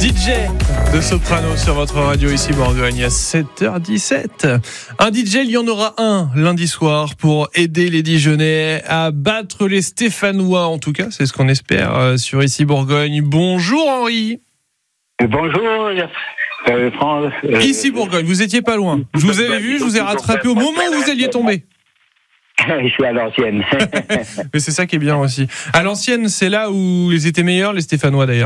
DJ de Soprano sur votre radio ici Bourgogne à 7h17. Un DJ, il y en aura un lundi soir pour aider les Dijonnais à battre les Stéphanois. En tout cas, c'est ce qu'on espère sur ici Bourgogne. Bonjour Henri. Bonjour France. Ici Bourgogne, vous étiez pas loin. Je vous avais vu, je vous ai rattrapé au moment où vous alliez tomber. Je suis à l'ancienne. Mais c'est ça qui est bien aussi. À l'ancienne, c'est là où ils étaient meilleurs, les Stéphanois d'ailleurs.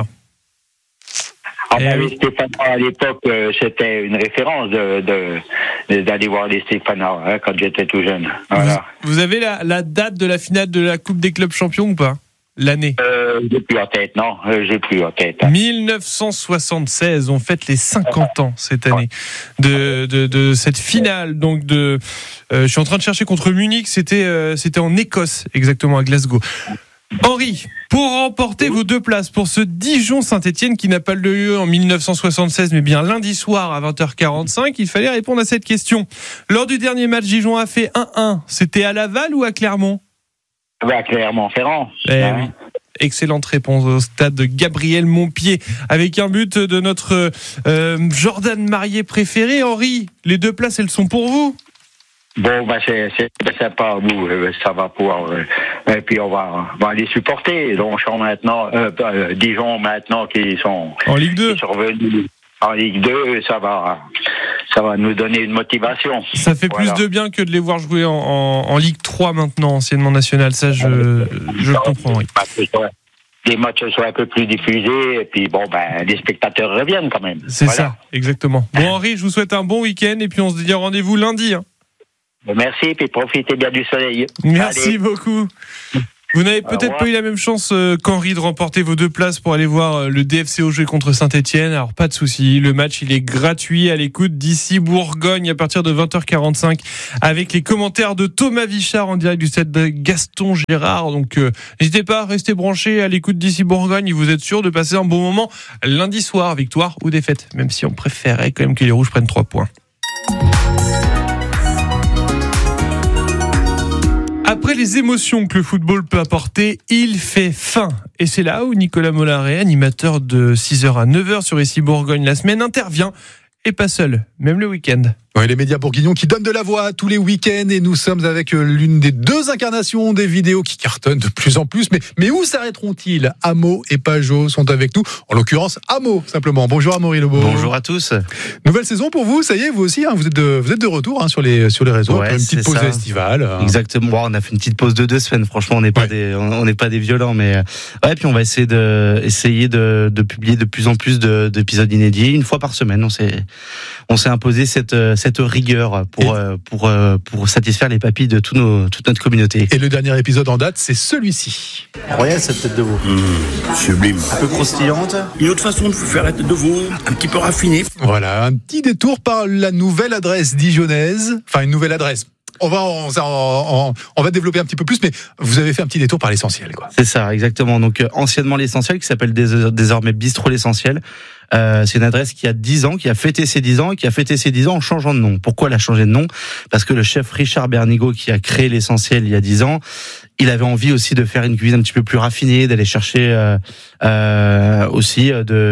Les Stéphanois à l'époque, c'était une référence d'aller voir les Stéphanois quand j'étais tout jeune. Voilà. Vous avez la date de la finale de la Coupe des clubs champions ou pas? L'année? J'ai plus en tête, non. J'ai plus en tête. 1976, on fête les 50 ans cette année de cette finale. Donc je suis en train de chercher contre Munich. C'était en Écosse, exactement à Glasgow. Henri, pour remporter vos deux places pour ce Dijon-Saint-Etienne qui n'a pas lieu en 1976 mais bien lundi soir à 20h45, il fallait répondre à cette question. Lors du dernier match, Dijon a fait 1-1. C'était à Laval ou à Clermont? À Clermont-Ferrand. Oui. Excellente réponse au stade de Gabriel Montpied avec un but de notre Jordan Marié préféré. Henri, les deux places, elles sont pour vous? Bon, c'est sympa, nous, ça va pouvoir. Et puis on va les supporter. Donc, maintenant, Dijon, maintenant, qui sont en Ligue 2. Qui sont revenus en Ligue 2, ça va nous donner une motivation. Ça fait plus de bien que de les voir jouer en Ligue 3 maintenant, anciennement nationale. Ça, je le comprends, oui. Les matchs sont un peu plus diffusés, et puis les spectateurs reviennent quand même. C'est ça, exactement. Bon, Henri, je vous souhaite un bon week-end, et puis on se dit rendez-vous lundi. Merci, puis profitez bien du soleil. Merci beaucoup. Vous n'avez peut-être pas eu la même chance qu'Henri de remporter vos deux places pour aller voir le DFCO jouer contre Saint-Etienne. Alors pas de souci, le match il est gratuit à l'écoute d'ici Bourgogne à partir de 20h45 avec les commentaires de Thomas Vichard en direct du stade de Gaston Gérard. Donc n'hésitez pas à rester branchés à l'écoute d'ici Bourgogne. Vous êtes sûr de passer un bon moment lundi soir, victoire ou défaite, même si on préférait quand même que les Rouges prennent 3 points. Après les émotions que le football peut apporter, il fait faim. Et c'est là où Nicolas Mollaret, animateur de 6h à 9h sur ici Bourgogne la semaine, intervient. Et pas seul, même le week-end. Oui, les médias bourguignons qui donnent de la voix tous les week-ends et nous sommes avec l'une des deux incarnations des vidéos qui cartonnent de plus en plus. Mais où s'arrêteront-ils? Amo et Pajot sont avec nous. En l'occurrence, Amo, simplement. Bonjour Amaury Lebeau. Bonjour à tous. Nouvelle saison pour vous, ça y est, vous aussi, vous êtes de retour sur les réseaux. Ouais, après une petite pause estivale. Exactement. Bon, on a fait une petite pause de 2 semaines. Franchement, on n'est pas des violents, mais puis on va essayer de publier de plus en plus d'épisodes inédits, une fois par semaine. On s'est imposé cette rigueur pour satisfaire les papilles de toute notre communauté. Et le dernier épisode en date, c'est celui-ci. Royal, cette tête de veau. Sublime. Un peu croustillante. Une autre façon de faire la tête de veau, un petit peu raffinée. Voilà, un petit détour par la nouvelle adresse dijonnaise. Enfin, une nouvelle adresse. On va développer un petit peu plus, mais vous avez fait un petit détour par l'essentiel, quoi. C'est ça, exactement. Donc, anciennement l'essentiel, qui s'appelle désormais Bistrot l'essentiel. C'est une adresse qui a 10 ans, qui a fêté ses 10 ans et qui a fêté ses 10 ans en changeant de nom. Pourquoi elle a changé de nom? Parce que le chef Richard Bernigaud, qui a créé l'essentiel il y a 10 ans, il avait envie aussi de faire une cuisine un petit peu plus raffinée, d'aller chercher aussi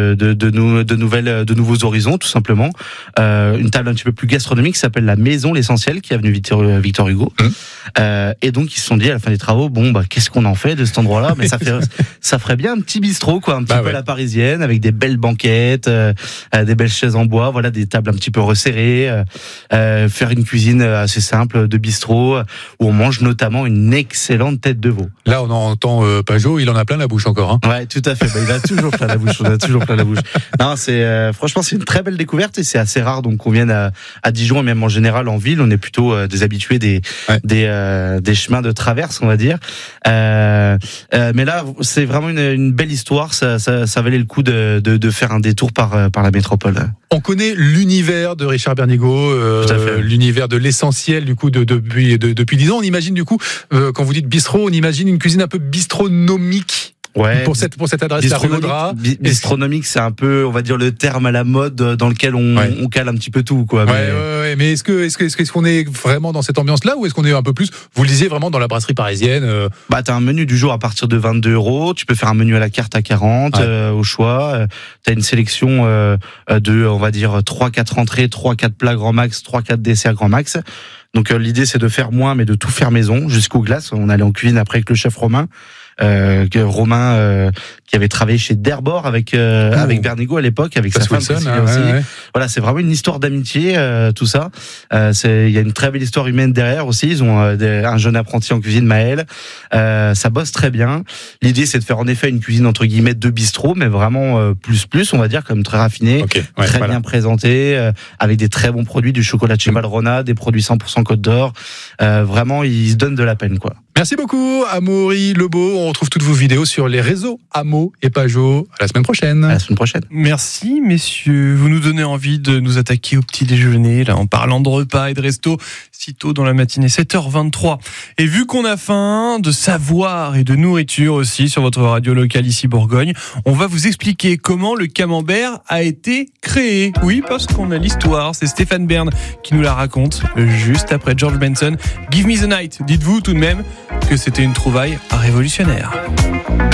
de nouveaux horizons, tout simplement. Une table un petit peu plus gastronomique qui s'appelle la Maison l'essentiel, qui est avenue Victor Hugo. Et donc ils se sont dit à la fin des travaux, qu'est-ce qu'on en fait de cet endroit-là? Mais ça ferait bien un petit bistrot, quoi, un petit peu à la parisienne, avec des belles banquettes, des belles chaises en bois, voilà, des tables un petit peu resserrées, faire une cuisine assez simple de bistrot où on mange notamment une excellente tête de veau. Là, on entend Pajot, il en a plein la bouche encore. Ouais, tout à fait. Il a toujours plein la bouche. Non, franchement, c'est une très belle découverte et c'est assez rare donc qu'on vienne à Dijon et même en général en ville. On est plutôt des habitués des chemins de traverse, on va dire. Mais là, c'est vraiment une belle histoire. Ça valait le coup de faire un détour par la métropole. On connaît l'univers de Richard Bernigaud, l'univers de l'essentiel du coup depuis 10 ans. On imagine du coup, quand vous dites bistrot, on imagine une cuisine un peu bistronomique. Ouais. Pour cette adresse-là, rue Audras. Bistronomique, c'est un peu, on va dire, le terme à la mode dans lequel on cale un petit peu tout, quoi. Ouais. Mais est-ce qu'on est vraiment dans cette ambiance-là ou est-ce qu'on est un peu plus, vous le disiez, vraiment dans la brasserie parisienne? Bah, t'as un menu du jour à partir de 22 €. Tu peux faire un menu à la carte à 40, au choix. T'as une sélection de, on va dire, 3-4 entrées, 3-4 plats grand max, 3-4 desserts grand max. Donc l'idée, c'est de faire moins, mais de tout faire maison, jusqu'aux glaces. On allait en cuisine après avec le chef Romain. Romain qui avait travaillé chez Derbor avec Bernigo à l'époque, avec sa femme Priscilla aussi. Ouais. Voilà, c'est vraiment une histoire d'amitié, tout ça. Il y a une très belle histoire humaine derrière aussi. Ils ont un jeune apprenti en cuisine, Maël. Ça bosse très bien. L'idée, c'est de faire en effet une cuisine entre guillemets de bistrot, mais vraiment plus, on va dire, comme très raffiné, bien présenté, avec des très bons produits, du chocolat de chez Valrhona, des produits 100% Côte d'Or. Vraiment, ils se donnent de la peine, quoi. Merci beaucoup, Amaury Lebeau. On retrouve toutes vos vidéos sur les réseaux Amo et Pajot. À la semaine prochaine. À la semaine prochaine. Merci, messieurs. Vous nous donnez envie de nous attaquer au petit déjeuner, là, en parlant de repas et de resto, si tôt dans la matinée, 7h23. Et vu qu'on a faim de savoir et de nourriture aussi sur votre radio locale ici Bourgogne, on va vous expliquer comment le camembert a été créé. Oui, parce qu'on a l'histoire. C'est Stéphane Bern qui nous la raconte juste après George Benson. Give me the night. Dites-vous tout de même que c'était une trouvaille révolutionnaire.